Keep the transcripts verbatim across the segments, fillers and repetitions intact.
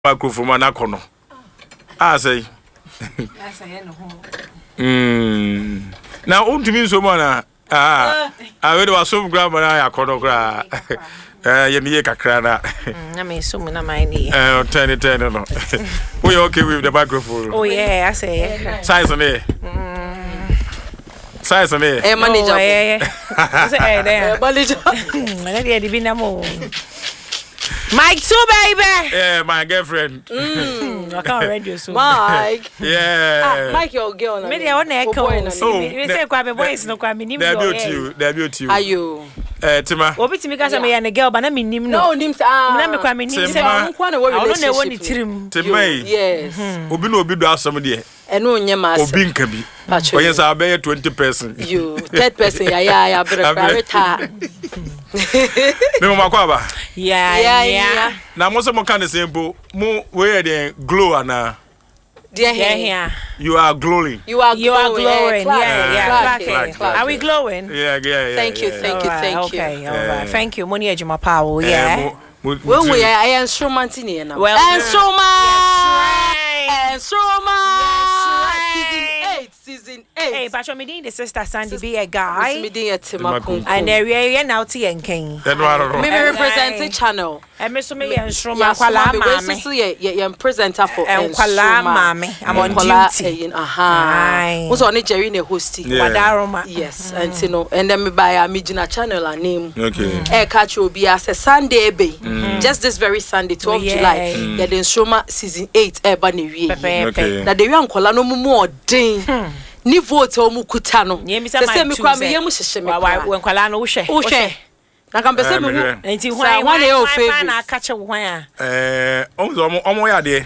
microphone na kono. Ah say. Mm. Na untumi so mo na ah ah we do asom grandma na yakono kra. Eh ye miye kakra na. Na me so na my ni. Eh ten ten no. We okay with the microphone? Oh yeah, I say. Size on it. Size on it. Eh manager. Eh eh there. Manager. Na dia di binamo. Mike too, baby. Yeah, my girlfriend. Mm, I can't read you so. Mike. Yeah. Ah, Mike, your girl. Me dey on echo. Oh, we say kwa be boys no kwa me nim They yo. built you. They built you. Are you? Eh, Tima. Obi timi ka say me ya na girl ba na me nim no. No, nim ah. Na me kwa me nim say. Tima. Kwa na what relationship? I don't know what tirim. Tima. Yes. Obi no obi do asem de. Eno onye ma ase. Obi nka bi. Oye sa be twenty percent. You third person ya ya ya breta. Me mo makwa ba. Yeah, Yeah, yeah. yeah. Na mo se mo kan the same bo. Mo we dey glow ana. Dear Yeah, here. yeah. You are glowing. You are You are glowing. glowing. Clap Yeah, it, yeah. clap Clap it, it. clap Are we it. glowing? Yeah, yeah, yeah. Thank you, yeah. thank you, Alright, thank you. okay, all Yeah. right. Thank you. Money ejuma power, yeah. mo- mo- When we do- are I instrument in here now. Well, Instrument. right. Instrument. Yes, Season right. eight. Season eight. Hey, Pacho me din the sister Sandy be a Me guy. din Tima Kunku. And area yeah now ti enken. Then what are Me you? represent the channel. And me so me instrument Yeah, kwala we mama. so yeah, yeah, yeah, presenter for And kwala mama. I'm on duty. Aha. Aye. What's on Jerry ne hosting? Yeah. Wadaroma. Yes, and you know, and then me buy a Mijina channel a name. Okay. Eh, catch will be as a Sunday be. Just this very Sunday, twelfth Yeah. July. Yeah, the Nshoma season eight. Eh, bani wie. Okay. Na de wi ankola no mu mo den. Ni vote o mu kuta no. Yeah, me say Se my se me two kwa me say. yemu hyehye me. Wa wa when kwala no wo hwe. Wo hwe. Na kan pese Eh, me me hu. hwe. Enti Sir, hwan one of your na favorites. catch hwan a. Eh, omo omo omo ya de.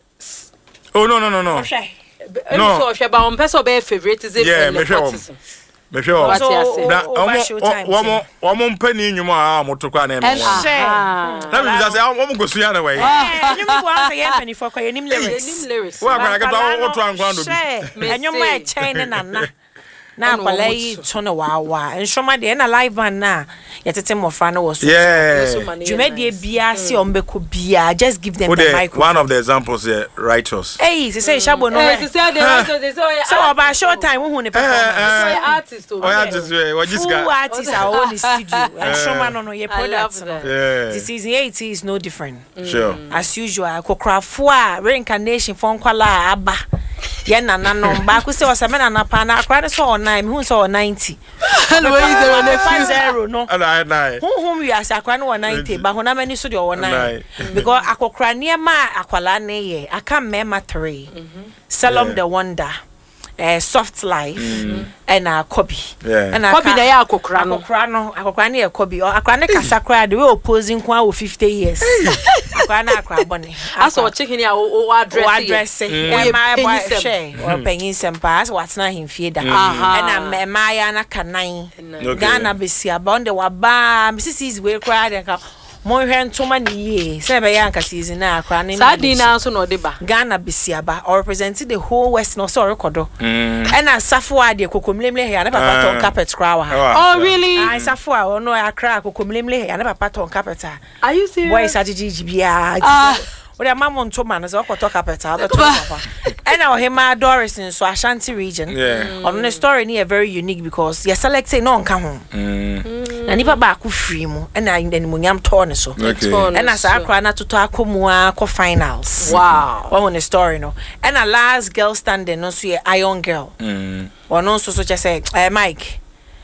Oh no no no no. Hwe. No. So hwe ba on pese be favoritism Yeah, and me hwe om. nepotism. Me hwe o. What you So, say? Na oh, over omo showtime omo omo mpani nwuma a motokwa na And eme. ah. Na me just say omo gosu ya na we. Eh, nyum bo answer ye penny for kwa nim Nim lyrics. lyrics. Wa kwa ka ta oto angwa do bi. Enyo mo e chain na na. Na Ano kwala mo yi to. to no wa wa. Enshoma de na live band na yetete mofra no was. Yeah. Jumedie bia se ombeko bia just give them Who the the microphone. one of the examples here righteous. Hey, se say shabo no. Eh, se say they also they say So about short time who the performance. artist o. Oh yeah, just we what Full jiska. artists are all in the studio. And Shoma no no ye I love products. that. Yeah. The season eight is no different. Sure. As usual, kokрафo a reincarnation for nkwala aba. Ye nana no ba ku se osamena na pa na akra so o nine, hu so o ninety. And where is the nephew? Zero no. And I nine. Hu hu wi asa akra no ninety, ba hona mani so de o nine. Nine. Because akokra niema akwala ne ye, aka mema three. Salom Yeah. the Wonder. Uh, soft life and a copy. Yeah. And Kobi na ya akokra no. akokra no akokra ne copy. Akokra ne kasakra the way opposing kwa o fifty years. Akokra na akokra bone. Aso chicken ya o address. O address e ma boy share or penyin sempa as what na himfie da. And na ma ya na kanan. Ghana besia bonde wa ba misisi we kra de ka mo hwe ntoma ne ye se be ya nka season na akra ne. Sadi na so no de ba. Ghana besiaba or representing the whole West no so record. And a safwa de kokomlemle here na papa ton carpet cry wa. Oh really? I safwa no akra kokomlemle here na papa ton carpet. Are you serious? Boys ajiji bia. Ode mama ntoma no so koto carpet a beto papa. And our hima Doris in so Ashanti region. Yeah. On the story ni very unique because you select say no nka ho. Na nipa ba ku free mu and na animunyam to ne so. Okay. And as akra na toto akomu akọ finals. Wow. One on the story no. And a last girl standing no so ye Iron Girl. Mm. One no so so just say eh Mike.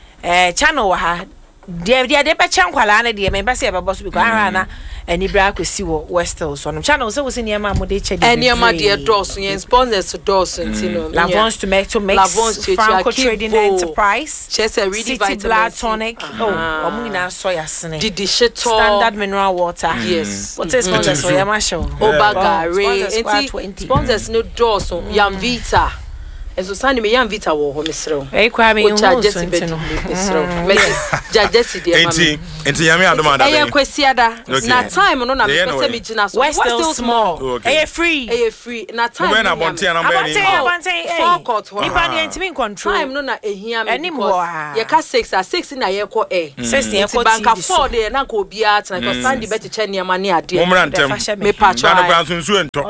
Eh channel wa ha. Dia dia de be chan kwala na de me be say e be boss because ara na ani bra kwesi wo Westel so no channel so wo se niam amode che de. Any ma de doors yen sponsors to doors ntino. Lavons to make to make Franco Trading Enterprise. Chese really City Blood Tonic. Oh, omu na so ya sene. Didi Sheto. Standard Mineral Water. Yes. What is sponsors for Yama show? Obaga Ray. Sponsors Sponsors no doors Yam Vita. Enso Sandy me yam vita wo ho mesrew. E kwa me hu so ntino. Mesrew. Me ja Jesse de ma. Enti enti yame adoma da. E kwasiada. Na time no na me pese me gina so. We're still small. E free. E free. Na time. We na bonte na ba ni. Bonte four court ho. Nipa ni ntimi control. Time no na ehia me. Enim ho. Ye ka six a six na ye ko e. six ye ko banka four de na ko bia tena ko Sandy be cheche niam ne ade. Me patcho. Na no kwa nsu ento.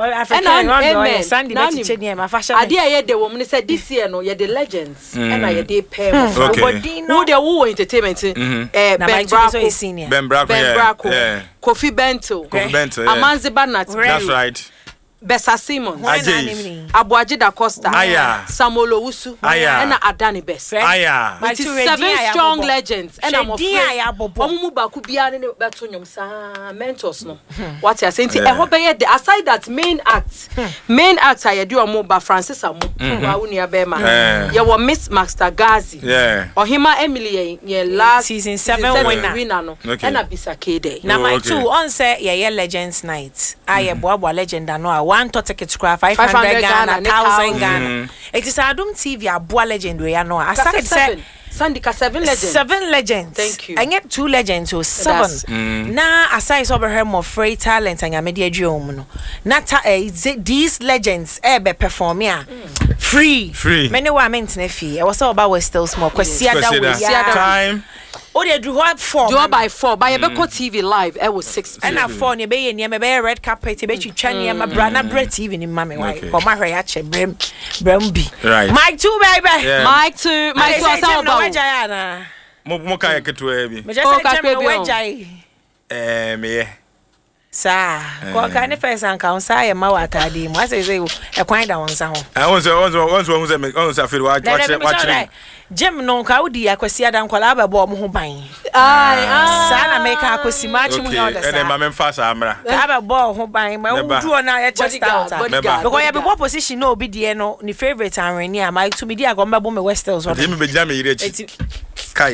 And Sandy be cheche niam afasha. Ade ye de wo me say this year no ye the legends and I ye dey pay. Okay. Who the who entertainment eh Ben Brako. Ben Brako. Ben Brako. Kofi Bento. Kofi Bento. Amanzi Banat. That's right. Bessa Simons. Abuaji da Costa. Aya. Samolo Usu. Aya. And Adani Best. Aya. It is seven strong legends. And I'm afraid. Omu baku bia ne beto nyom sa mentors no. What you saying? E ho be the aside that main act. Main act I do omu ba Francis Amu. Wa uni abema. Ya wo Miss Master Gazi. Yeah. Ohima Emily ye last season seven winner no. And Abisa Kede. Na my two on say ye legends night. Aye boa legend no one to ticket to five hundred Ghana, one thousand Ghana. It is Adum T V, a boa legend we are no. Aside say Sandika seven legends. Seven legends. Thank you. I get two legends so seven. Mm. Na aside over her more free talent and media drum no. Na ta these legends eh be perform ya. Free. Free. Many wa mentene fee. I was all about we still small. Kwasi ada we time. Oh, they do what four? Do by four. By a Beko T V live, I was six. And I four near be near me be red carpet, be you chan near my brana bread T V in mammy wife. For my reaction, brem brembi. Right. Mike two baby. Mike two. Mike two. Asa ba. Jayana. Mo mo ka yeketu ebi. Me just say jam no jay. Eh me. Sa, ko ka ne first an ka sa ye ma watade mu. Asa say e kwan da won sa ho. Eh won say won say won say won say me won say feel wa wa Jim no ka udi akwasi adan kwala ba bo mo ho ban. Ai ah. Sa na make akwasi match mu ya oda sa. Okay, and ma me fa sa amra. Ka ba bo ho ban, ma udu na ya chest out. Because ya be bo position no obi de no ni favorite anreni am I to me dia go mbabo me Westels. Dey me be jam ire chi. Kai.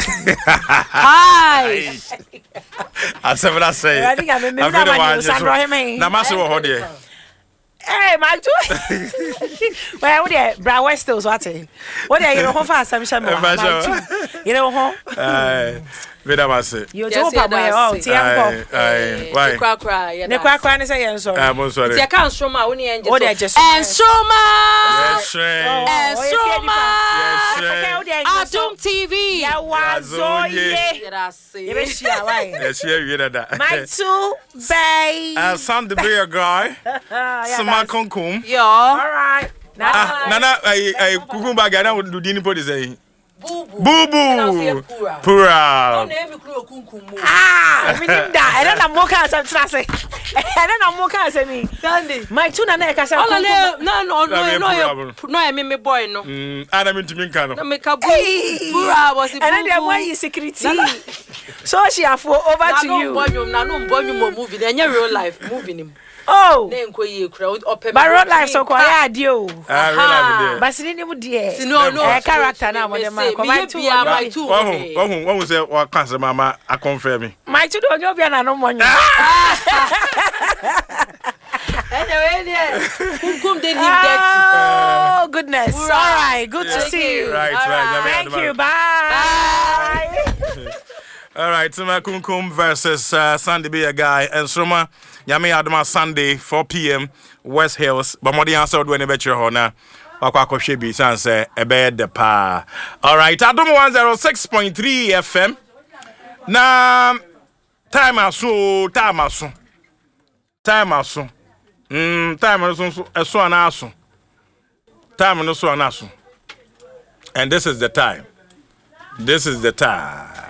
Hi. Asem say. I think I me me na Sandro him. Na ma se wo ho de. Hey, my two. Well, what there, Bra Westels, what? What there, you know, how fast I'm sure. You know, how? Aye, Vida Masse. You talk about my oh, Tiampo. Aye, why? Cry, cry. Ne cry, cry, ne say I'm sorry. I'm sorry. You can't show my only angel. What there, just and Soma. Yes, and Soma. Yes, Adum T V. Ya wazo ye. Yes, yes, yeah, you know that. My two, babe. Uh, Sam the beer guy. Sama konkum. Yo. All right. Ah, nana, I, I, kukumba gana do dini po de say. Boo boo. Boo Pura. Ah, we need that. I don't know more can say trust. I don't know more can say me. Sandy. My two na na ka say. No, no, no, no. No, I mean me boy no. Mm, Adam into me can. No make a Pura was it. And then why you security? So she have over to you. Na no boy you movie. Then real life moving him. Oh, but road life so quiet, you. Ah, but she didn't even no, no, character now. My two, my two. One, one, say, what cancer, Mama? I confirm me. My two don't know, and I know money. Oh, goodness. All right, good to see you. Right, right. Thank you. Bye. All right, Sima Kunkum versus uh, Sandy Be a guy and Soma Yami Adama Sunday four p.m. West Hills. But more the answer when you bet your honor. Wakwa Shebi Sanse Ebe de Pa. All right, Adama one oh six point three F M. Na time aso, time aso, time aso. Hmm, time aso aso anaso. Time aso anaso. And this is the time. This is the time.